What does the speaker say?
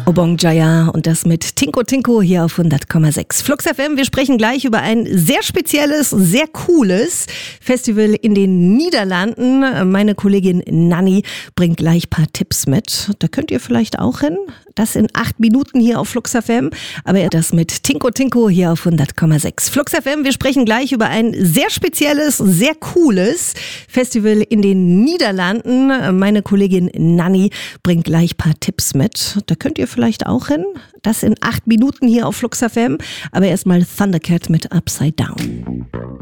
Obong Jaya und das mit Tinko Tinko hier auf 100,6. Flux FM, wir sprechen gleich über ein sehr spezielles, sehr cooles Festival in den Niederlanden. Meine Kollegin Nanni bringt gleich ein paar Tipps mit. Da könnt ihr vielleicht auch hin. Das in 8 Minuten hier auf Flux FM. Aber das mit Tinko Tinko hier auf 100,6. Flux FM, wir sprechen gleich über ein sehr spezielles, sehr cooles Festival in den Niederlanden. Meine Kollegin Nanni bringt gleich ein paar Tipps mit. Da könnt ihr vielleicht auch hin. Das in 8 Minuten hier auf Flux FM. Aber erstmal Thundercat mit Upside Down.